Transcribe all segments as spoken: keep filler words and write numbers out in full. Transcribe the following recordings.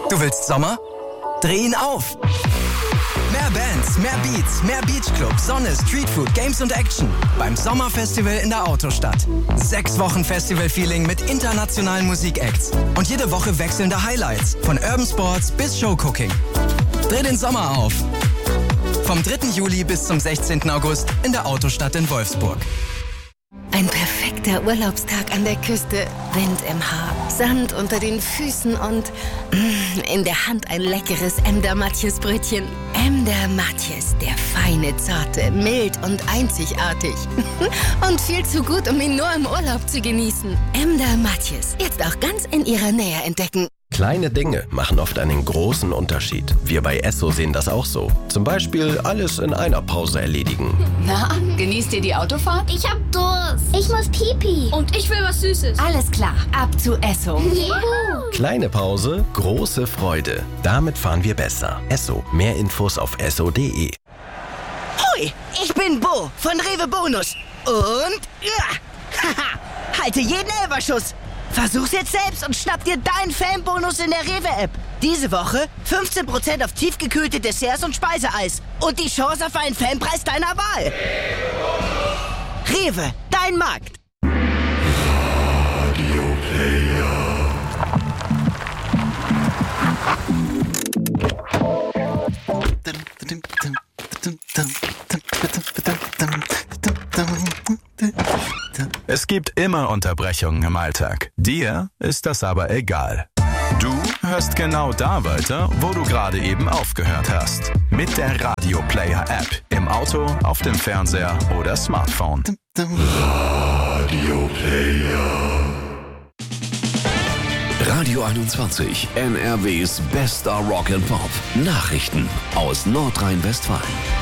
Du willst Sommer? Dreh ihn auf! Mehr Bands, mehr Beats, mehr Beachclub, Sonne, Streetfood, Games und Action beim Sommerfestival in der Autostadt. Sechs Wochen Festival-Feeling mit internationalen Musikacts und jede Woche wechselnde Highlights von Urban Sports bis Showcooking. Dreh den Sommer auf! Vom dritten Juli bis zum sechzehnten August in der Autostadt in Wolfsburg. Ein perfekter Urlaubstag an der Küste, Wind im Haar, Sand unter den Füßen und mm, in der Hand ein leckeres Emder Matjes Brötchen. Emder Matjes, der feine, zarte, mild und einzigartig. Und viel zu gut, um ihn nur im Urlaub zu genießen. Emder Matjes, jetzt auch ganz in ihrer Nähe entdecken. Kleine Dinge machen oft einen großen Unterschied. Wir bei Esso sehen das auch so. Zum Beispiel alles in einer Pause erledigen. Na, genießt ihr die Autofahrt? Ich hab Durst. Ich muss Pipi. Und ich will was Süßes. Alles klar, ab zu Esso. Juhu. Kleine Pause, große Freude. Damit fahren wir besser. Esso. Mehr Infos auf esso punkt de. Hui, ich bin Bo von Rewe Bonus. Und ja, haha, halte jeden Elferschuss. Versuch's jetzt selbst und schnapp dir deinen Fanbonus in der Rewe-App. Diese Woche fünfzehn Prozent auf tiefgekühlte Desserts und Speiseeis. Und die Chance auf einen Fanpreis deiner Wahl. Rewe, dein Markt. Radio Player. Es gibt immer Unterbrechungen im Alltag. Dir ist das aber egal. Du hörst genau da weiter, wo du gerade eben aufgehört hast. Mit der Radio Player App. Im Auto, auf dem Fernseher oder Smartphone. Radio Player. Radio einundzwanzig, N R Ws bester Rock and Pop. Nachrichten aus Nordrhein-Westfalen.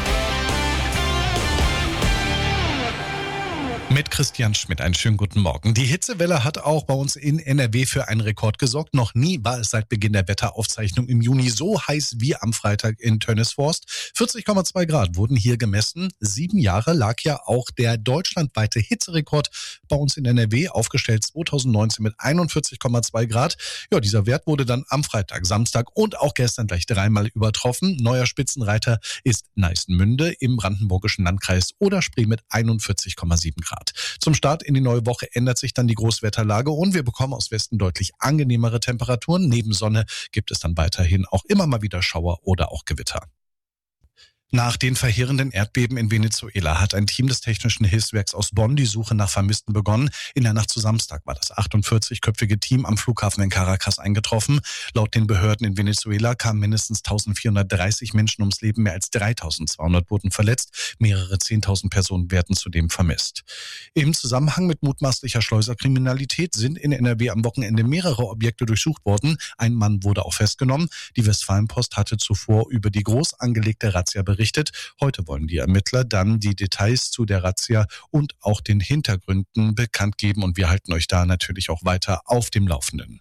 Mit Christian Schmidt, einen schönen guten Morgen. Die Hitzewelle hat auch bei uns in N R W für einen Rekord gesorgt. Noch nie war es seit Beginn der Wetteraufzeichnung im Juni so heiß wie am Freitag in Tönnesforst. vierzig Komma zwei Grad wurden hier gemessen. Sieben Jahre lag ja auch der deutschlandweite Hitzerekord bei uns in N R W, aufgestellt zweitausendneunzehn mit einundvierzig Komma zwei Grad. Ja, dieser Wert wurde dann am Freitag, Samstag und auch gestern gleich dreimal übertroffen. Neuer Spitzenreiter ist Neißenmünde im brandenburgischen Landkreis Oder-Spree mit einundvierzig Komma sieben Grad. Zum Start in die neue Woche ändert sich dann die Großwetterlage und wir bekommen aus Westen deutlich angenehmere Temperaturen. Neben Sonne gibt es dann weiterhin auch immer mal wieder Schauer oder auch Gewitter. Nach den verheerenden Erdbeben in Venezuela hat ein Team des Technischen Hilfswerks aus Bonn die Suche nach Vermissten begonnen. In der Nacht zu Samstag war das achtundvierzigköpfige Team am Flughafen in Caracas eingetroffen. Laut den Behörden in Venezuela kamen mindestens eintausendvierhundertdreißig Menschen ums Leben, mehr als dreitausendzweihundert wurden verletzt, mehrere zehntausend Personen werden zudem vermisst. Im Zusammenhang mit mutmaßlicher Schleuserkriminalität sind in N R W am Wochenende mehrere Objekte durchsucht worden. Ein Mann wurde auch festgenommen. Die Westfalenpost hatte zuvor über die groß angelegte Razzia berichtet. Heute wollen die Ermittler dann die Details zu der Razzia und auch den Hintergründen bekannt geben und wir halten euch da natürlich auch weiter auf dem Laufenden.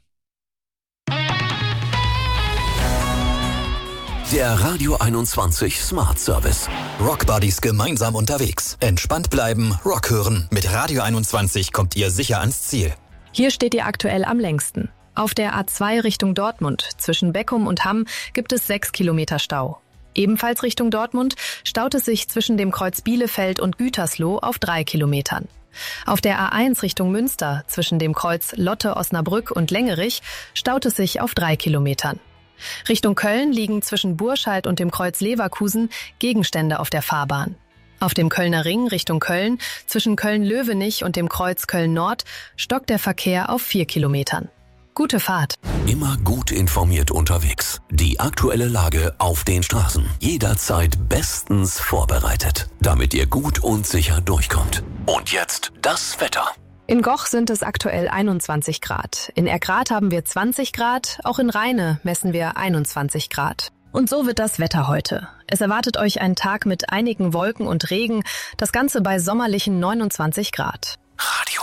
Der Radio einundzwanzig Smart Service. Rockbuddies gemeinsam unterwegs. Entspannt bleiben, Rock hören. Mit Radio einundzwanzig kommt ihr sicher ans Ziel. Hier steht ihr aktuell am längsten. Auf der A zwei Richtung Dortmund zwischen Beckum und Hamm gibt es sechs Kilometer Stau. Ebenfalls Richtung Dortmund staut es sich zwischen dem Kreuz Bielefeld und Gütersloh auf drei Kilometern. Auf der A eins Richtung Münster zwischen dem Kreuz Lotte, Osnabrück und Längerich staut es sich auf drei Kilometern. Richtung Köln liegen zwischen Burscheid und dem Kreuz Leverkusen Gegenstände auf der Fahrbahn. Auf dem Kölner Ring Richtung Köln zwischen Köln-Löwenich und dem Kreuz Köln-Nord stockt der Verkehr auf vier Kilometern. Gute Fahrt. Immer gut informiert unterwegs. Die aktuelle Lage auf den Straßen. Jederzeit bestens vorbereitet, damit ihr gut und sicher durchkommt. Und jetzt das Wetter. In Goch sind es aktuell einundzwanzig Grad. In Erkrath haben wir zwanzig Grad. Auch in Rheine messen wir einundzwanzig Grad. Und so wird das Wetter heute. Es erwartet euch ein Tag mit einigen Wolken und Regen. Das Ganze bei sommerlichen neunundzwanzig Grad. Radio